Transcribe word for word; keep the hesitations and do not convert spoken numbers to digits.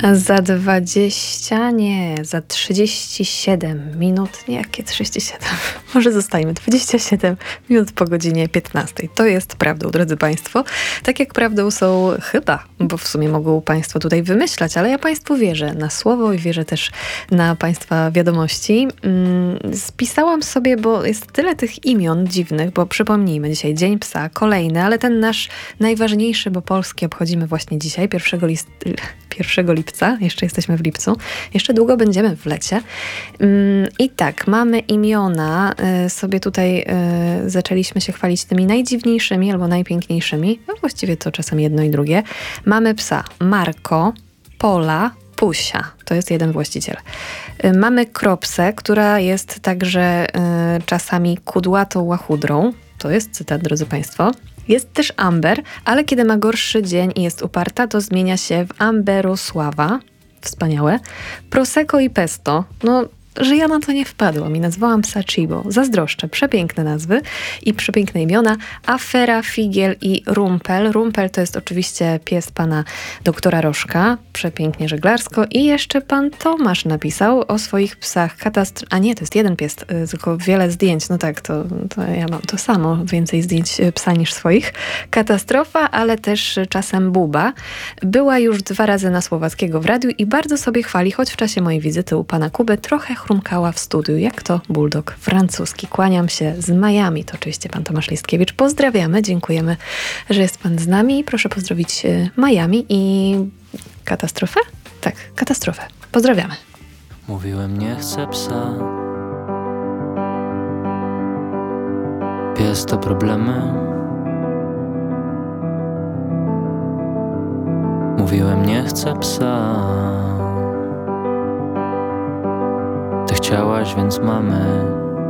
Za dwadzieścia, nie, za trzydzieści siedem minut, nie, jakie trzydzieści siedem, może zostajmy, dwadzieścia siedem minut po godzinie piętnastej. To jest prawdą, drodzy Państwo. Tak jak prawdą są chyba, bo w sumie mogą Państwo tutaj wymyślać, ale ja Państwu wierzę na słowo i wierzę też na Państwa wiadomości. Spisałam sobie, bo jest tyle tych imion dziwnych, bo przypomnijmy, dzisiaj Dzień Psa, kolejny, ale ten nasz najważniejszy, bo polski obchodzimy właśnie dzisiaj, pierwszego list... pierwszego lipca, jeszcze jesteśmy w lipcu, jeszcze długo będziemy w lecie. I tak, mamy imiona, sobie tutaj zaczęliśmy się chwalić tymi najdziwniejszymi albo najpiękniejszymi, no właściwie to czasem jedno i drugie. Mamy psa Marko, Pola, Pusia, to jest jeden właściciel. Mamy Kropsę, która jest także czasami kudłatą łachudrą, to jest cytat, drodzy Państwo. Jest też Amber, ale kiedy ma gorszy dzień i jest uparta, to zmienia się w Amberosława. Wspaniałe. Prosecco i Pesto. No, że ja na to nie wpadłam i nazwałam psa Chibo. Zazdroszczę. Przepiękne nazwy i przepiękne imiona. Afera, Figiel i Rumpel. Rumpel to jest oczywiście pies pana doktora Rożka. Przepięknie żeglarsko. I jeszcze pan Tomasz napisał o swoich psach katastr... A nie, to jest jeden pies, tylko wiele zdjęć. No tak, to, to ja mam to samo. Więcej zdjęć psa niż swoich. Katastrofa, ale też czasem Buba. Była już dwa razy na Słowackiego w radiu i bardzo sobie chwali, choć w czasie mojej wizyty u pana Kuby trochę chrumkała w studiu, jak to bulldog francuski. Kłaniam się z Miami. To oczywiście pan Tomasz Listkiewicz. Pozdrawiamy, dziękujemy, że jest pan z nami. Proszę pozdrowić Miami i katastrofę? Tak, katastrofę. Pozdrawiamy. Mówiłem, nie chcę psa. Pies to problemy. Mówiłem, nie chcę psa. Ty chciałaś, więc mamy.